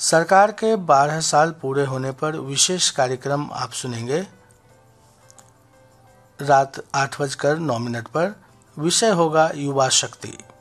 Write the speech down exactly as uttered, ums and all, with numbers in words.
सरकार के बारह साल पूरे होने पर विशेष कार्यक्रम आप सुनेंगे रात आठ बजकर नौ मिनट पर। विषय होगा युवा शक्ति।